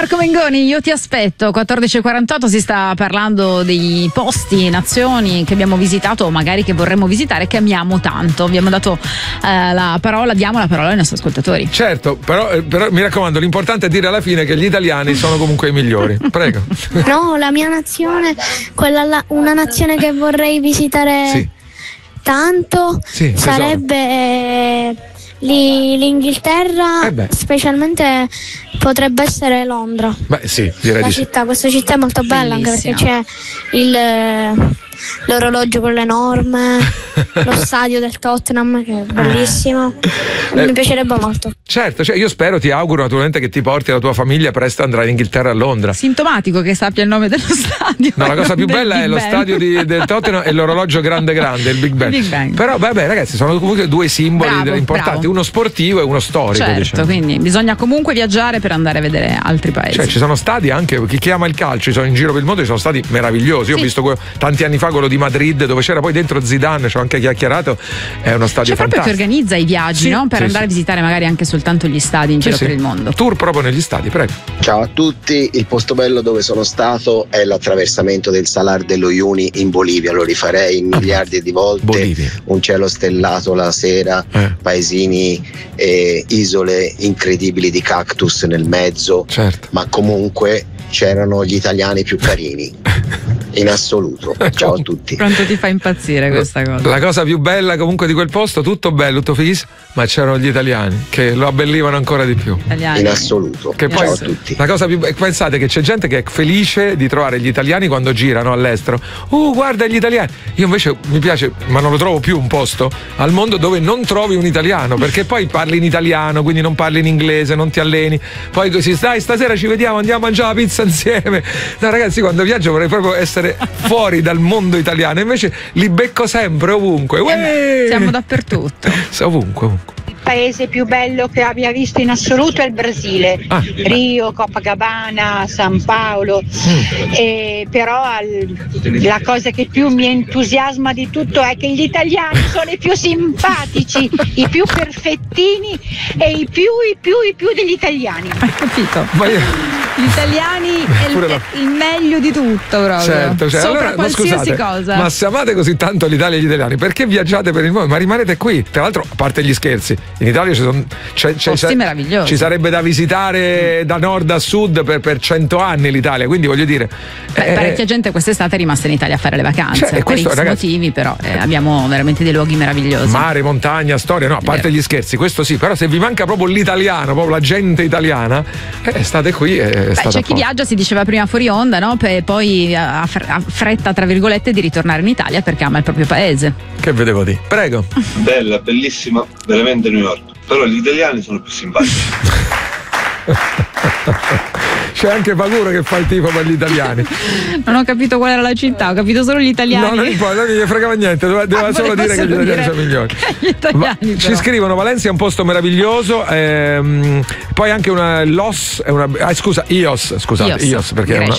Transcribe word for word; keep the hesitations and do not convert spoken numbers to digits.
Marco Mengoni, io ti aspetto. quattordici e quarantotto, si sta parlando dei posti, nazioni che abbiamo visitato o magari che vorremmo visitare, che amiamo tanto. Abbiamo dato eh, la parola, diamo la parola ai nostri ascoltatori. Certo, però, però mi raccomando, l'importante è dire alla fine che gli italiani sono comunque i migliori. Prego. No, la mia nazione, quella là, una nazione che vorrei visitare sì. tanto sì, sarebbe eh, l'Inghilterra, eh specialmente potrebbe essere Londra. Beh sì, direi la di città, sì. Questa città è molto bella. Bellissima. Anche perché c'è il l'orologio con le norme, lo stadio del Tottenham che è bellissimo, eh, mi piacerebbe molto. Certo, cioè io spero, ti auguro naturalmente che ti porti la tua famiglia presto a andare in Inghilterra, a Londra. Sintomatico che sappia il nome dello stadio. No, la cosa più bella è lo stadio di, del Tottenham e l'orologio grande grande, il Big Ben. Big Bang. Però vabbè ragazzi, sono comunque due simboli bravo, importanti, bravo. uno sportivo e uno storico. Certo, diciamo. Quindi bisogna comunque viaggiare per andare a vedere altri paesi. Cioè ci sono stadi anche, chi chiama il calcio, ci sono in giro per il mondo, ci sono stadi meravigliosi. Io sì. ho visto que- tanti anni fa quello di Madrid, dove c'era poi dentro Zidane, ci ho anche chiacchierato, è uno stadio c'è proprio fantastico. Che organizza i viaggi, sì, no? Per sì, andare sì. a visitare magari anche soltanto gli stadi in sì, giro sì. per il mondo. Tour proprio negli stadi, prego. Ciao a tutti, il posto bello dove sono stato è l'attraversamento del Salar dello Uyuni in Bolivia, lo rifarei miliardi di volte. Bolivia. Un cielo stellato la sera, eh. paesini e isole incredibili di cactus nel mezzo, certo. ma comunque c'erano gli italiani più carini in assoluto. Ciao a tutti. Quanto ti fa impazzire questa cosa? La cosa più bella comunque di quel posto, tutto bello, tutto fighissimo, ma c'erano gli italiani che lo abbellivano ancora di più. Italiani. In assoluto. Che Ciao poi, a tutti. La cosa più pensate che c'è gente che è felice di trovare gli italiani quando girano all'estero. Uh, guarda gli italiani. Io invece mi piace, ma non lo trovo più un posto al mondo dove non trovi un italiano, perché poi parli in italiano, quindi non parli in inglese, non ti alleni. Poi così, dai, stasera ci vediamo, andiamo a mangiare la pizza insieme. No, ragazzi, quando viaggio vorrei proprio essere fuori dal mondo italiano, invece li becco sempre ovunque. Eh, siamo dappertutto. Ovunque, ovunque. Il paese più bello che abbia visto in assoluto è il Brasile, ah. Rio, Copacabana, San Paolo, mm. e però al, la cosa che più mi entusiasma di tutto è che gli italiani sono i più simpatici, i più perfettini e i più, i più, i più degli italiani. Hai capito? Ma io... Gli italiani è il, la... il meglio di tutto proprio. Certo, cioè, sopra allora, qualsiasi scusate, cosa. Ma se amate così tanto l'Italia e gli italiani, perché viaggiate per il mondo? Ma rimanete qui. Tra l'altro, a parte gli scherzi, in Italia ci sono c'è, c'è, posti c'è, meravigliosi. Ci sarebbe da visitare da nord a sud per, per cento anni l'Italia, quindi voglio dire. Beh, eh, parecchia gente quest'estate è rimasta in Italia a fare le vacanze, cioè, per questo, X ragazzi, motivi, però eh, abbiamo veramente dei luoghi meravigliosi. Mare, montagna, storia, no, a parte gli scherzi, questo sì, però se vi manca proprio l'italiano, proprio la gente italiana, eh, state qui. Eh, Beh, state c'è chi viaggia, si diceva prima fuori onda, no? E poi ha fretta, tra virgolette, di ritornare in Italia perché ama il proprio paese. Che vedevo di? Prego. Bella, bellissima, veramente New York. Però gli italiani sono più simpatici. C'è anche Paguro che fa il tifo per gli italiani. Non ho capito qual era la città, ho capito solo gli italiani. No, non importa, non gli fregava niente, doveva, doveva ah, solo dire che gli italiani sono migliori. Gli italiani, Va, ci scrivono: Valencia è un posto meraviglioso, ehm, poi anche una Los, è una, ah, scusa, Ios, scusate, Ios, Ios perché è una,